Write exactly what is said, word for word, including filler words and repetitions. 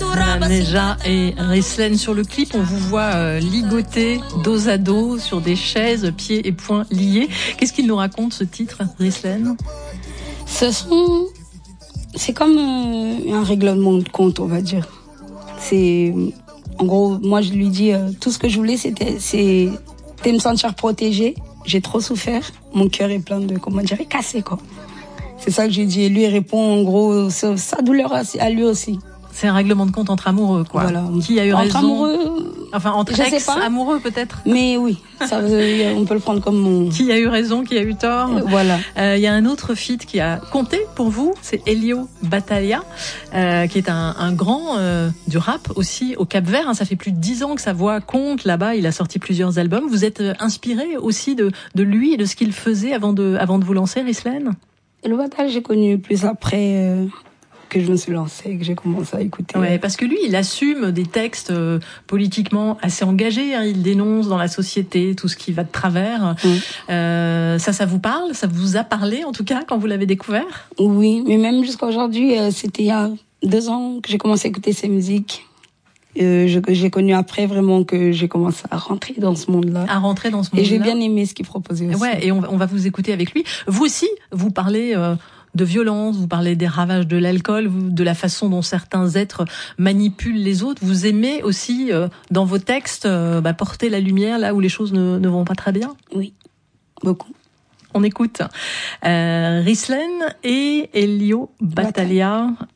Voilà, Neja et Rislen sur le clip, on vous voit euh, ligoter dos à dos sur des chaises, pieds et poings liés. Qu'est-ce qu'il nous raconte ce titre, Rislen ? Ce sont, c'est comme euh, un règlement de compte, on va dire. C'est, en gros, moi je lui dis euh, tout ce que je voulais, c'était, c'était me sentir protégée. J'ai trop souffert, mon cœur est plein de, comment dire, cassé quoi. C'est ça que j'ai dit. Et lui il répond en gros sa, sa douleur à lui aussi. C'est un règlement de compte entre amoureux, quoi. Voilà. Qui a eu entre raison ? Amoureux, enfin, entre ex-amoureux, peut-être. Mais oui, ça, euh, on peut le prendre comme mon... Qui a eu raison, qui a eu tort. Euh, voilà. Il euh, y a un autre feat qui a compté pour vous, c'est Elio Battaglia, euh, qui est un, un grand euh, du rap aussi au Cap-Vert. Hein, ça fait plus de dix ans que sa voix compte là-bas. Il a sorti plusieurs albums. Vous êtes euh, inspiré aussi de, de lui et de ce qu'il faisait avant de, avant de vous lancer, Rislen ? Elio Battaglia, j'ai connu plus après... Euh... que je me suis lancée, que j'ai commencé à écouter. Ouais, parce que lui, il assume des textes euh, politiquement assez engagés. Hein, il dénonce dans la société tout ce qui va de travers. Mmh. Euh, ça, ça vous parle ? Ça vous a parlé, en tout cas, quand vous l'avez découvert ? Oui, mais même jusqu'à aujourd'hui, euh, c'était il y a deux ans que j'ai commencé à écouter ses musiques. Euh, je, j'ai connu après vraiment que j'ai commencé à rentrer dans ce monde-là. À rentrer dans ce monde-là. Et j'ai bien aimé ce qu'il proposait aussi. Ouais, et on, on va vous écouter avec lui. Vous aussi, vous parlez... Euh, de violence, vous parlez des ravages de l'alcool, de la façon dont certains êtres manipulent les autres. Vous aimez aussi, euh, dans vos textes, euh, bah, porter la lumière là où les choses ne, ne vont pas très bien ? Oui, beaucoup. On écoute euh, Rislen et Elio Battaglia